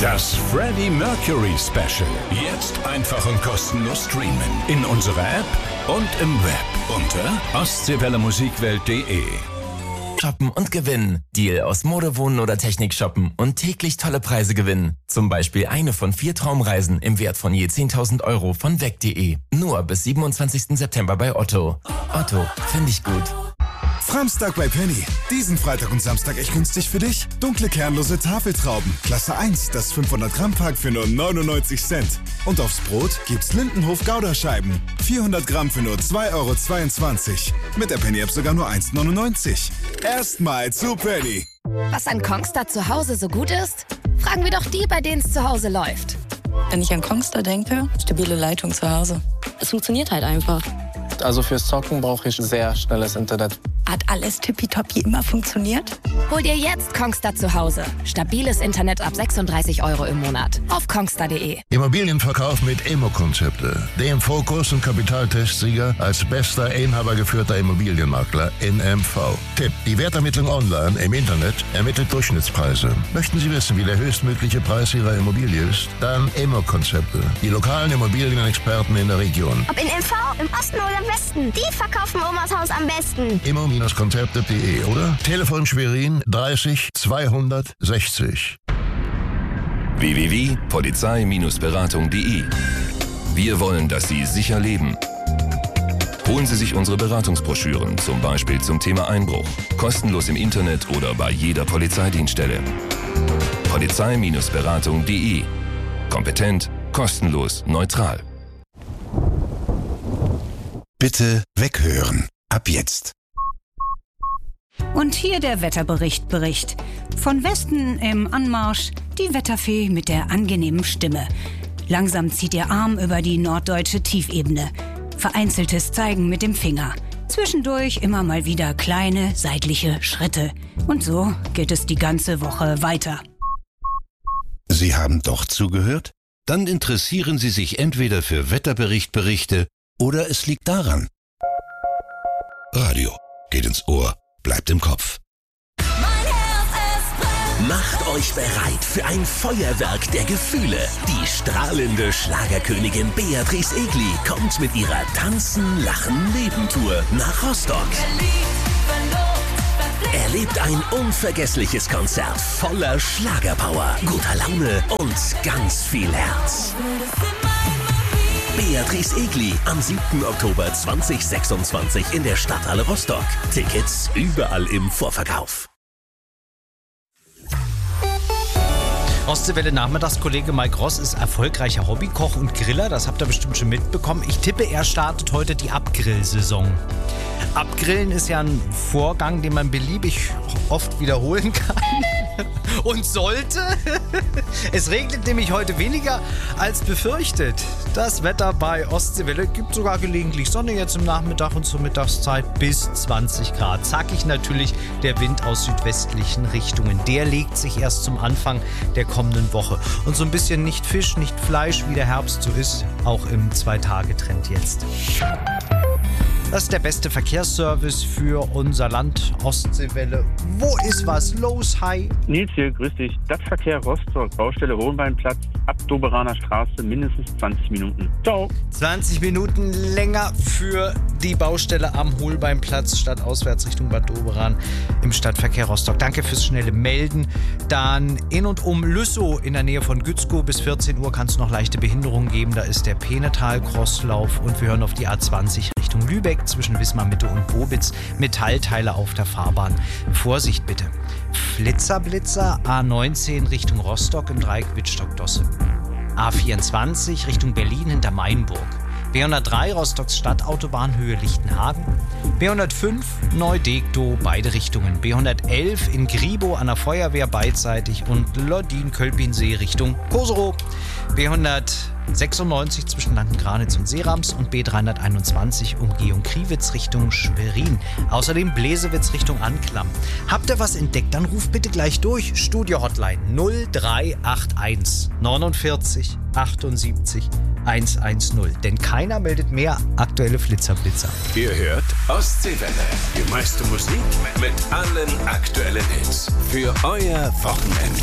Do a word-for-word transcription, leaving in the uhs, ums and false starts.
Das Freddie Mercury Special. Jetzt einfach und kostenlos streamen. In unserer App und im Web unter ostseewelle musikwelt punkt de. Shoppen und gewinnen. Deal aus Mode, Wohnen oder Technik shoppen und täglich tolle Preise gewinnen. Zum Beispiel eine von vier Traumreisen im Wert von je zehntausend Euro von weg punkt de. Nur bis siebenundzwanzigsten September bei Otto. Otto, finde ich gut. Framstag bei Penny. Diesen Freitag und Samstag echt günstig für dich. Dunkle kernlose Tafeltrauben. Klasse eins, das fünfhundert Gramm Pack für nur neunundneunzig Cent. Und aufs Brot gibt's Lindenhof Gouda-Scheiben. vierhundert Gramm für nur zwei Euro zweiundzwanzig. Mit der Penny-App sogar nur eins neunundneunzig. Erstmal zu Penny. Was an Kongstar zu Hause so gut ist? Fragen wir doch die, bei denen es zu Hause läuft. Wenn ich an Kongstar denke, stabile Leitung zu Hause. Es funktioniert halt einfach. Also fürs Zocken brauche ich sehr schnelles Internet. Hat alles tippitoppi immer funktioniert? Hol dir jetzt Kongstar zu Hause. Stabiles Internet ab sechsunddreißig Euro im Monat. Auf kongstar punkt de. Immobilienverkauf mit Immo-Konzepte. Dem Fokus- und Kapitaltestsieger als bester inhabergeführter Immobilienmakler in M V. Tipp: Die Wertermittlung online im Internet ermittelt Durchschnittspreise. Möchten Sie wissen, wie der höchstmögliche Preis Ihrer Immobilie ist? Dann Immo-Konzepte. Die lokalen Immobilienexperten in der Region. Ob in M V, im Osten oder im Westen, die verkaufen Omas Haus am besten. Immo-Konzepte punkt de oder Telefon Schwerin dreißig zweihundertsechzig. w w w punkt polizei Beratung punkt de. Wir wollen, dass Sie sicher leben. Holen Sie sich unsere Beratungsbroschüren, zum Beispiel zum Thema Einbruch. Kostenlos im Internet oder bei jeder Polizeidienststelle. Polizei Beratung punkt de. Kompetent, kostenlos, neutral. Bitte weghören. Ab jetzt. Und hier der Wetterbericht-Bericht. Von Westen im Anmarsch die Wetterfee mit der angenehmen Stimme. Langsam zieht ihr Arm über die norddeutsche Tiefebene. Vereinzeltes Zeigen mit dem Finger. Zwischendurch immer mal wieder kleine seitliche Schritte. Und so geht es die ganze Woche weiter. Sie haben doch zugehört? Dann interessieren Sie sich entweder für Wetterbericht-Berichte oder es liegt daran. Radio geht ins Ohr, bleibt im Kopf. Macht euch bereit für ein Feuerwerk der Gefühle. Die strahlende Schlagerkönigin Beatrice Egli kommt mit ihrer Tanzen, Lachen, Leben-Tour nach Rostock. Erlebt ein unvergessliches Konzert voller Schlagerpower, guter Laune und ganz viel Herz. Beatrice Egli am siebten Oktober zweitausendsechsundzwanzig in der Stadthalle Rostock. Tickets überall im Vorverkauf. Ostseewelle Nachmittagskollege Mike Ross ist erfolgreicher Hobbykoch und Griller, das habt ihr bestimmt schon mitbekommen. Ich tippe, er startet heute die Abgrillsaison. Abgrillen ist ja ein Vorgang, den man beliebig oft wiederholen kann und sollte. Es regnet nämlich heute weniger als befürchtet. Das Wetter bei Ostseewelle gibt sogar gelegentlich Sonne jetzt im Nachmittag und zur Mittagszeit bis zwanzig Grad. Zackig natürlich der Wind aus südwestlichen Richtungen. Der legt sich erst zum Anfang der kommenden Woche. Und so ein bisschen nicht Fisch, nicht Fleisch, wie der Herbst so ist, auch im Zwei-Tage-Trend jetzt. Das ist der beste Verkehrsservice für unser Land, Ostseewelle. Wo ist was los? Hi. Nils hier, grüß dich. Stadtverkehr Rostock, Baustelle Hohenbeinplatz, ab Doberaner Straße, mindestens zwanzig Minuten. Ciao. zwanzig Minuten länger für die Baustelle am Holbeinplatz statt auswärts Richtung Bad Doberan im Stadtverkehr Rostock. Danke fürs schnelle Melden. Dann in und um Lüssow in der Nähe von Gützkow bis vierzehn Uhr kann es noch leichte Behinderungen geben. Da ist der Penetal-Crosslauf und wir hören auf die A zwanzig Richtung Lübeck zwischen Wismar-Mitte und Bobitz. Metallteile auf der Fahrbahn. Vorsicht bitte. Flitzer-Blitzer A neunzehn Richtung Rostock im Dreieck Wittstock-Dosse. A vierundzwanzig Richtung Berlin hinter Mainburg. B hundertdrei Rostocks Stadtautobahn Höhe Lichtenhagen. B hundertfünf Neu-Degtow, beide Richtungen. B hundertelf in Gribow an der Feuerwehr beidseitig und Lodin-Kölpinsee Richtung Koserow. B hundertsechsundneunzig zwischen Lanken-Granitz und Seerams und B dreihunderteinundzwanzig Umgehung Kriwitz Richtung Schwerin. Außerdem Blesewitz Richtung Anklam. Habt ihr was entdeckt? Dann ruft bitte gleich durch. Studio-Hotline null drei acht eins neunundvierzig achtundsiebzig hundertzehn. Denn keiner meldet mehr aktuelle Flitzer-Blitzer. Ihr hört Ostseewelle. Die meiste Musik mit allen aktuellen Hits. Für euer Wochenende.